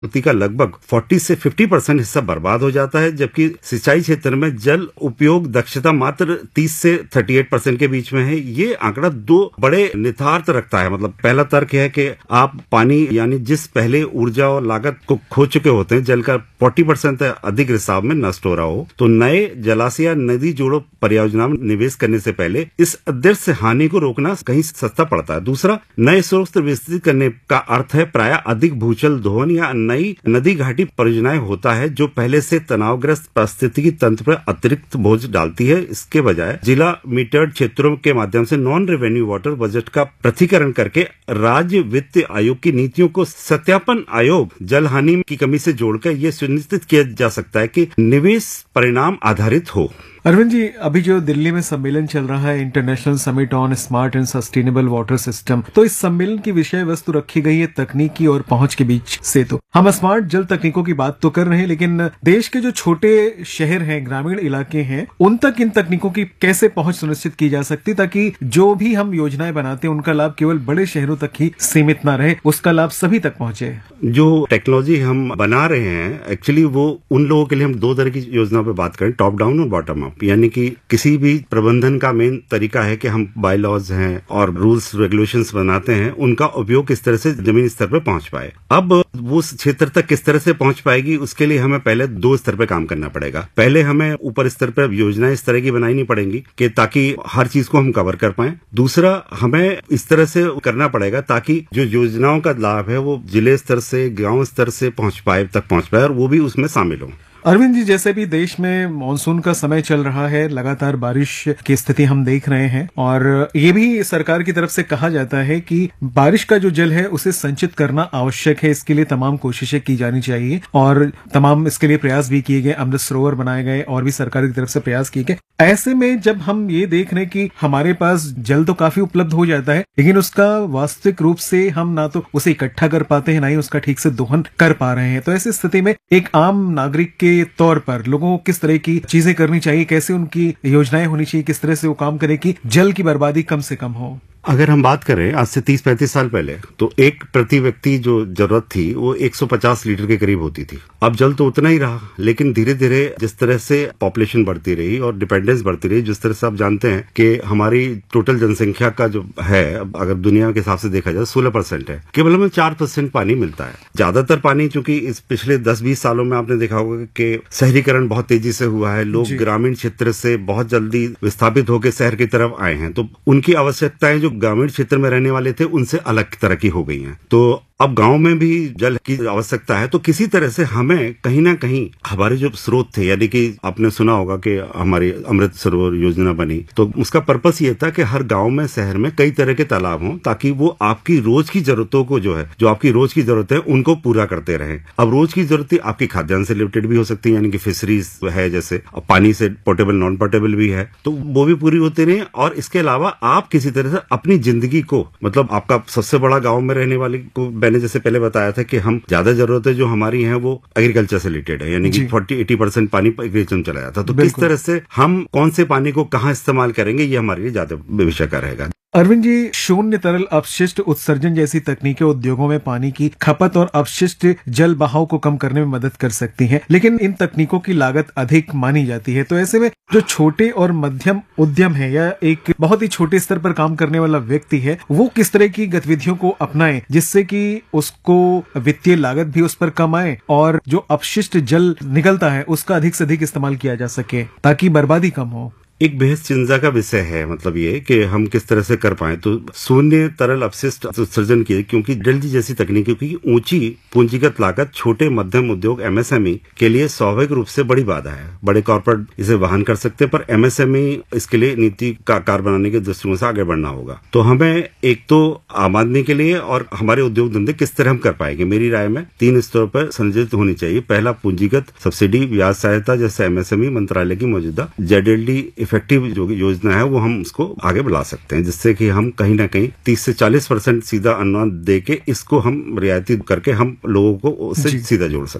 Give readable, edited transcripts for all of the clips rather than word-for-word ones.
प्रति का लगभग 40 से 50% हिस्सा बर्बाद हो जाता है, जबकि सिंचाई क्षेत्र में जल उपयोग दक्षता मात्र 30 से 38% के बीच में है। ये आंकड़ा दो बड़े निहितार्थ रखता है। मतलब पहला तर्क है कि आप पानी यानी जिस पहले ऊर्जा और लागत को खो चुके होते हैं, जल का 40% अधिक रिसाव में नष्ट हो रहा हो, तो नए जलाशय या नदी जोड़ो परियोजना में निवेश करने से पहले इस अदृश्य हानि को रोकना कहीं सस्ता पड़ता है। दूसरा, नए स्रोत विस्तृत करने का अर्थ है प्राय अधिक भूजल दोहन या नई नदी घाटी परियोजनाएं होता है, जो पहले से तनावग्रस्त पारिस्थितिकी तंत्र पर अतिरिक्त बोझ डालती है। इसके बजाय जिला मीटर्ड क्षेत्रों के माध्यम से नॉन रेवेन्यू वाटर बजट का पृथकीकरण करके राज्य वित्त आयोग की नीतियों को सत्यापन आयोग जल हानि की कमी से जोड़कर यह सुनिश्चित किया जा सकता है कि निवेश परिणाम आधारित हो। अरविंद जी, अभी जो दिल्ली में सम्मेलन चल रहा है, international summit on smart and sustainable water system, तो इस सम्मेलन की विषय वस्तु रखी गई है तकनीकी और पहुंच के बीच से। तो हम स्मार्ट जल तकनीकों की बात तो कर रहे हैं, लेकिन देश के जो छोटे शहर हैं, ग्रामीण इलाके हैं, उन तक इन तकनीकों की कैसे पहुंच सुनिश्चित की जा सकती, ताकि जो भी हम योजनाएं बनाते हैं उनका लाभ केवल बड़े शहरों तक ही सीमित ना रहे, उसका लाभ सभी तक पहुंचे। जो टेक्नोलॉजी हम बना रहे हैं, एक्चुअली वो उन लोगों के लिए हम दो तरह की योजना पे बात करें, टॉप डाउन और बॉटम अप। यानी कि किसी भी प्रबंधन का मेन तरीका है कि हम बाय लॉज हैं और रूल्स रेगुलेशंस बनाते हैं, उनका उपयोग किस तरह से जमीनी स्तर पर पहुंच पाए। अब वो क्षेत्र तक किस तरह से पहुंच पाएगी, उसके लिए हमें पहले दो स्तर पर काम करना पड़ेगा। पहले हमें ऊपर स्तर पर योजनाएं इस तरह की बनानी पड़ेंगी कि ताकि हर चीज को हम कवर कर पाए। दूसरा, हमें इस तरह से करना पड़ेगा ताकि जो योजनाओं का लाभ है वो जिले स्तर से गांव स्तर से पहुंच पाए और वो भी उसमें शामिल हो। अरविंद जी, जैसे भी देश में मानसून का समय चल रहा है, लगातार बारिश की स्थिति हम देख रहे हैं, और ये भी सरकार की तरफ से कहा जाता है कि बारिश का जो जल है उसे संचित करना आवश्यक है। इसके लिए तमाम कोशिशें की जानी चाहिए और तमाम इसके लिए प्रयास भी किए गए, अमृत सरोवर बनाए गए और भी सरकार की तरफ से प्रयास किए गए। ऐसे में जब हम ये देख रहे हैं कि हमारे पास जल तो काफी उपलब्ध हो जाता है, लेकिन उसका वास्तविक रूप से हम ना तो उसे इकट्ठा कर पाते हैं, ना ही उसका ठीक से दोहन कर पा रहे हैं, तो ऐसी स्थिति में एक आम नागरिक के तौर पर लोगों को किस तरह की चीजें करनी चाहिए, कैसे उनकी योजनाएं होनी चाहिए, किस तरह से वो काम करें कि जल की बर्बादी कम से कम हो? अगर हम बात करें आज से 30-35 साल पहले, तो एक प्रति व्यक्ति जो जरूरत थी वो 150 लीटर के करीब होती थी। अब जल तो उतना ही रहा, लेकिन धीरे धीरे जिस तरह से पॉपुलेशन बढ़ती रही और डिपेंडेंस बढ़ती रही, जिस तरह से आप जानते हैं कि हमारी टोटल जनसंख्या का जो है, अगर दुनिया के हिसाब से देखा जाए 16% है, केवल हमें 4% पानी मिलता है। ज्यादातर पानी, चूंकि इस पिछले 10-20 सालों में आपने देखा होगा कि शहरीकरण बहुत तेजी से हुआ है, लोग ग्रामीण क्षेत्र से बहुत जल्दी विस्थापित होकर शहर की तरफ आए हैं, तो उनकी आवश्यकताएं जो ग्रामीण क्षेत्र में रहने वाले थे उनसे अलग तरह की हो गई हैं। तो अब गांव में भी जल की आवश्यकता है, तो किसी तरह से हमें कहीं ना कहीं हमारे जो स्रोत थे, यानी कि आपने सुना होगा कि हमारी अमृत सरोवर योजना बनी, तो उसका पर्पस ये था कि हर गांव में, शहर में कई तरह के तालाब हों, ताकि वो आपकी रोज की जरूरतों को जो आपकी रोज की जरूरत है उनको पूरा करते रहें। अब रोज की जरूरत आपकी खाद्यान्न से रिलेटेड भी हो सकती है, यानी कि फिशरीज है, जैसे पानी से पोर्टेबल नॉन पोर्टेबल भी है, तो वो भी पूरी होती रहे। और इसके अलावा आप किसी तरह से अपनी जिंदगी को, मतलब आपका सबसे बड़ा गाँव में रहने वाले को, मैंने जैसे पहले बताया था कि हम ज्यादा जरूरतें जो हमारी हैं वो एग्रीकल्चर से रिलेटेड है, यानी कि 40-80% पानी एग्रीकल्चर में चला जाता है। तो किस तरह से हम कौन से पानी को कहाँ इस्तेमाल करेंगे, ये हमारे लिए ज्यादा विषय का रहेगा। अरविंद जी, शून्य तरल अपशिष्ट उत्सर्जन जैसी तकनीकें उद्योगों में पानी की खपत और अपशिष्ट जल बहाव को कम करने में मदद कर सकती हैं, लेकिन इन तकनीकों की लागत अधिक मानी जाती है। तो ऐसे में जो छोटे और मध्यम उद्यम है या एक बहुत ही छोटे स्तर पर काम करने वाला व्यक्ति है, वो किस तरह की गतिविधियों को अपनाए जिससे कि उसको वित्तीय लागत भी उस पर कम आए और जो अपशिष्ट जल निकलता है उसका अधिक से अधिक इस्तेमाल किया जा सके ताकि बर्बादी कम हो? एक बेहद चिंता का विषय है, मतलब ये कि हम किस तरह से कर पाए। तो शून्य तरल अपशिष्ट उत्सर्जन की, क्योंकि जल्दी जैसी तकनीकों की ऊंची पूंजीगत लागत छोटे मध्यम उद्योग एमएसएमई के लिए स्वाभाविक रूप से बड़ी बाधा है। बड़े कॉर्पोरेट इसे वहन कर सकते हैं, पर एमएसएमई इसके लिए नीति का आकार बनाने के दृष्टिकोण से आगे बढ़ना होगा। तो हमें एक तो आम आदमी के लिए और हमारे उद्योग धंधे किस तरह हम कर पाएंगे, मेरी राय में 3 स्तरों पर संयोजित होनी चाहिए। पहला, पूंजीगत सब्सिडी ब्याज सहायता, जैसे एमएसएमई मंत्रालय की मौजूदा जेडएलडी इफेक्टिव जो योजना है वो हम उसको आगे बढ़ा सकते हैं, जिससे कि हम कहीं ना कहीं 30 से 40% सीधा अनुदान दे के इसको हम रियायती करके हम लोगों को उससे सीधा जोड़ सकते हैं।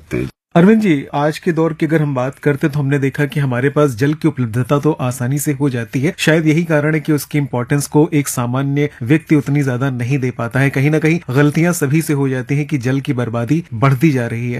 अरविंद जी, आज के दौर की अगर हम बात करते तो हमने देखा कि हमारे पास जल की उपलब्धता तो आसानी से हो जाती है। शायद यही कारण है कि उसकी इंपॉर्टेंस को एक सामान्य व्यक्ति उतनी ज्यादा नहीं दे पाता है। कहीं ना कहीं गलतियां सभी से हो जाती हैं कि जल की बर्बादी बढ़ती जा रही है।